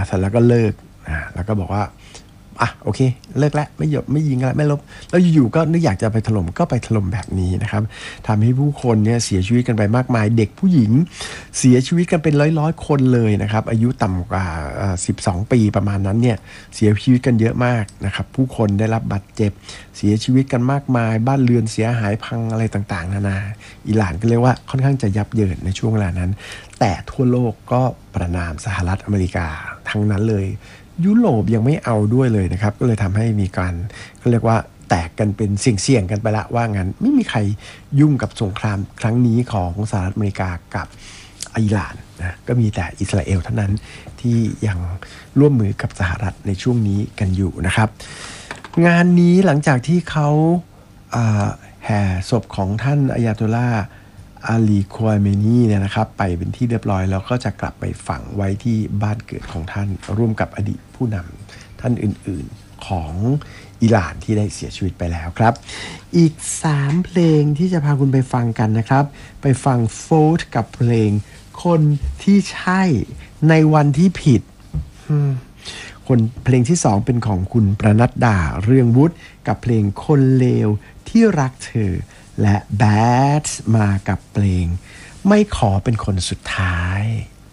เสร็จแล้วก็เลิกแล้วก็บอกว่าโอเคเลิกแล้วไม่ยิงแล้วไม่ลบแล้วอยู่ๆก็นึกอยากจะไปถล่มก็ไปถล่มแบบนี้นะครับทำให้ผู้คนเนี่ยเสียชีวิตกันไปมากมายเด็กผู้หญิงเสียชีวิตกันเป็นร้อยคนเลยนะครับอายุต่ำกว่า12 ปีประมาณนั้นเนี่ยเสียชีวิตกันเยอะมากนะครับผู้คนได้รับบาดเจ็บเสียชีวิตกันมากมายบ้านเรือนเสียหายพังอะไรต่างๆนานาอิหร่านก็เรียกว่าค่อนข้างจะยับเยินในช่วงเวลานั้นแต่ทั่วโลกก็ประณามสหรัฐอเมริกาทั้งนั้นเลยยุโรปยังไม่เอาด้วยเลยนะครับก็เลยทำให้มีการเขาเรียกว่าแตกกันเป็นเสี่ยงๆกันไปละว่างั้นไม่มีใครยุ่งกับสงครามครั้งนี้ของสหรัฐอเมริกากับอิหร่านนะก็มีแต่อิสราเอลเท่านั้นที่ยังร่วมมือกับสหรัฐในช่วงนี้กันอยู่นะครับงานนี้หลังจากที่เขาแห่ศพของท่านอายาโตลลาห์อาลีควาเมนีเนี่ยนะครับไปเป็นที่เรียบร้อยแล้วก็จะกลับไปฝังไว้ที่บ้านเกิดของท่านร่วมกับอดีตผู้นำท่านอื่นๆของอิหร่านที่ได้เสียชีวิตไปแล้วครับอีก3เพลงที่จะพาคุณไปฟังกันนะครับไปฟังโฟร์ธกับเพลงคนที่ใช่ในวันที่ผิดคนเพลงที่2เป็นของคุณประนัดดาเรืองวุฒิกับเพลงคนเลวที่รักเธอและแบดมากับเพลงไม่ขอเป็นคนสุดท้าย